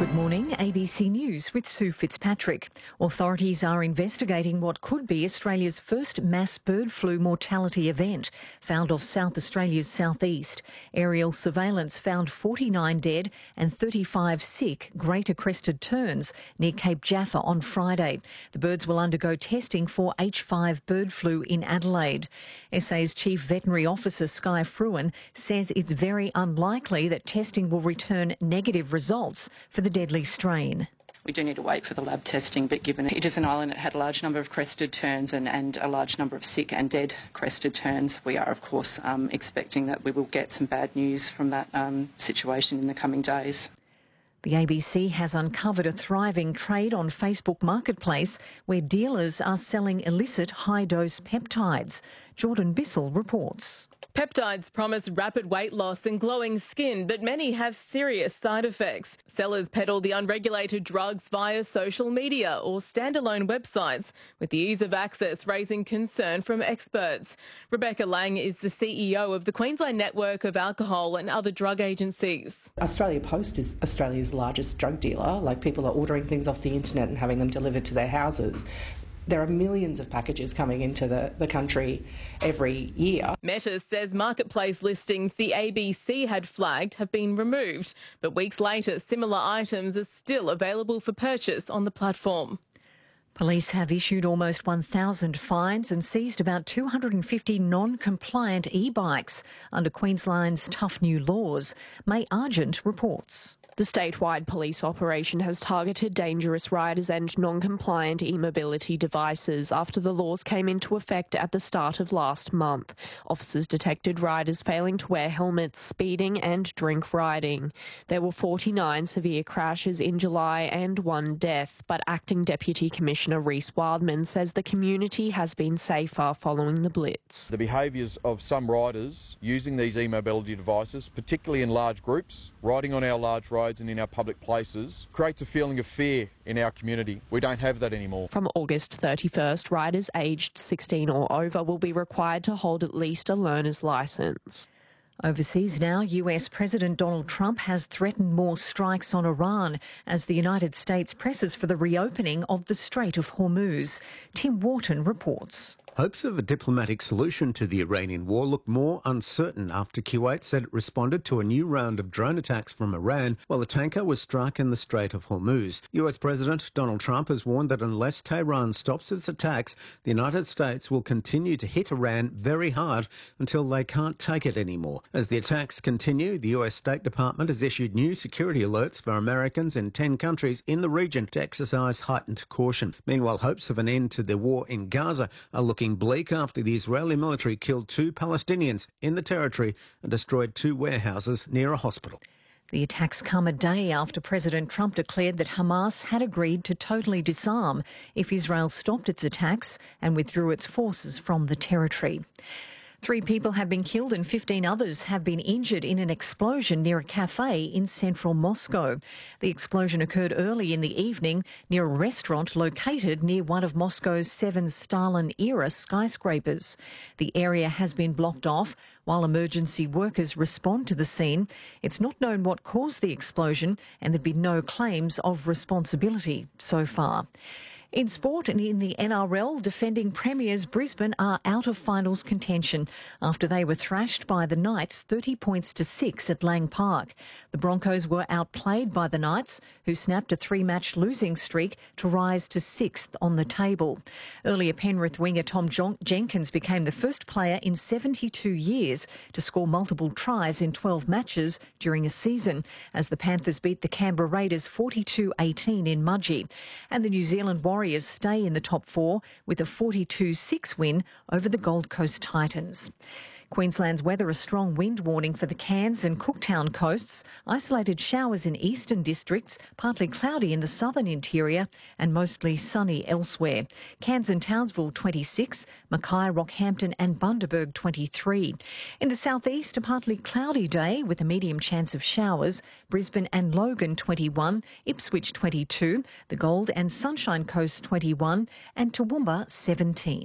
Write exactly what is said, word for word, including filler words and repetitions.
Good morning, A B C News with Sue Fitzpatrick. Authorities are investigating what could be Australia's first mass bird flu mortality event, found off South Australia's southeast. Aerial surveillance found forty-nine dead and thirty-five sick greater crested terns near Cape Jaffa on Friday. The birds will undergo testing for H five bird flu in Adelaide. S A's Chief Veterinary Officer Skye Fruin says it's very unlikely that testing will return negative results for the deadly strain. We do need to wait for the lab testing, but given it is an island that had a large number of crested terns and, and a large number of sick and dead crested terns, we are, of course, um, expecting that we will get some bad news from that um, situation in the coming days. The A B C has uncovered a thriving trade on Facebook Marketplace where dealers are selling illicit high-dose peptides. Jordan Bissell reports. Peptides promise rapid weight loss and glowing skin, but many have serious side effects. Sellers peddle the unregulated drugs via social media or standalone websites, with the ease of access raising concern from experts. Rebecca Lang is the C E O of the Queensland Network of Alcohol and Other Drug Agencies. Australia Post is Australia's largest drug dealer. Like, people are ordering things off the internet and having them delivered to their houses. There are millions of packages coming into the, the country every year. Meta says marketplace listings the A B C had flagged have been removed, but weeks later similar items are still available for purchase on the platform. Police have issued almost one thousand fines and seized about two hundred fifty non-compliant e-bikes under Queensland's tough new laws. May Argent reports. The statewide police operation has targeted dangerous riders and non-compliant e-mobility devices after the laws came into effect at the start of last month. Officers detected riders failing to wear helmets, speeding and drink riding. There were forty-nine severe crashes in July and one death, but Acting Deputy Commissioner Reece Wildman says the community has been safer following the blitz. The behaviours of some riders using these e-mobility devices, particularly in large groups, riding on our large roads and in our public places, creates a feeling of fear in our community. We don't have that anymore. From August thirty-first, riders aged sixteen or over will be required to hold at least a learner's licence. Overseas now, U S President Donald Trump has threatened more strikes on Iran as the United States presses for the reopening of the Strait of Hormuz. Tim Wharton reports. Hopes of a diplomatic solution to the Iranian war look more uncertain after Kuwait said it responded to a new round of drone attacks from Iran while a tanker was struck in the Strait of Hormuz. U S President Donald Trump has warned that unless Tehran stops its attacks, the United States will continue to hit Iran very hard until they can't take it anymore. As the attacks continue, the U S State Department has issued new security alerts for Americans in ten countries in the region to exercise heightened caution. Meanwhile, hopes of an end to the war in Gaza are looking bleak after the Israeli military killed two Palestinians in the territory and destroyed two warehouses near a hospital. The attacks come a day after President Trump declared that Hamas had agreed to totally disarm if Israel stopped its attacks and withdrew its forces from the territory. Three people have been killed and fifteen others have been injured in an explosion near a cafe in central Moscow. The explosion occurred early in the evening near a restaurant located near one of Moscow's seven Stalin-era skyscrapers. The area has been blocked off while emergency workers respond to the scene. It's not known what caused the explosion and there have been no claims of responsibility so far. In sport and in the N R L, defending premiers Brisbane are out of finals contention after they were thrashed by the Knights thirty points to six at Lang Park. The Broncos were outplayed by the Knights, who snapped a three-match losing streak to rise to sixth on the table. Earlier Penrith winger Tom Jon- Jenkins became the first player in seventy-two years to score multiple tries in twelve matches during a season, as the Panthers beat the Canberra Raiders forty-two eighteen in Mudgee. And the New Zealand Warriors stay in the top four with a forty-two six win over the Gold Coast Titans. Queensland's weather, a strong wind warning for the Cairns and Cooktown coasts, isolated showers in eastern districts, partly cloudy in the southern interior and mostly sunny elsewhere. Cairns and Townsville twenty-six, Mackay, Rockhampton and Bundaberg twenty-three. In the southeast, a partly cloudy day with a medium chance of showers, Brisbane and Logan twenty-one, Ipswich twenty-two, the Gold and Sunshine Coast twenty-one and Toowoomba seventeen.